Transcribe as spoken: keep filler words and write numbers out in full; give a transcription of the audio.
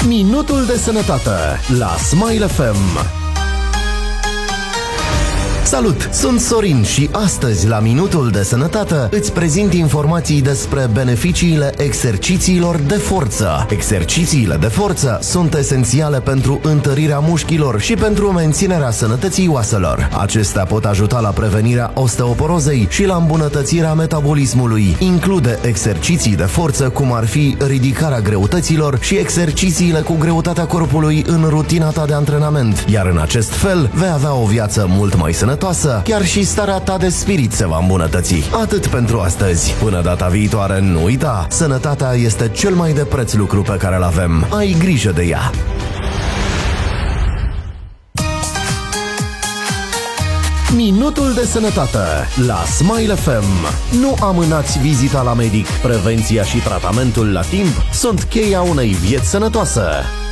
Minutul de sănătate la Smile F M. Salut! Sunt Sorin și astăzi la Minutul de Sănătate îți prezint informații despre beneficiile exercițiilor de forță. Exercițiile de forță sunt esențiale pentru întărirea mușchilor și pentru menținerea sănătății oaselor. Acestea pot ajuta la prevenirea osteoporozei și la îmbunătățirea metabolismului. Include exerciții de forță cum ar fi ridicarea greutăților și exercițiile cu greutatea corpului în rutina ta de antrenament. Iar în acest fel vei avea o viață mult mai sănătoasă. Chiar și starea ta de spirit se va îmbunătăți. Atât pentru astăzi. Până data viitoare, nu uita, sănătatea este cel mai de preț lucru pe care îl avem. Ai grijă de ea. Minutul de sănătate la Smile F M. Nu amânați vizita la medic. Prevenția și tratamentul la timp sunt cheia unei vieți sănătoase.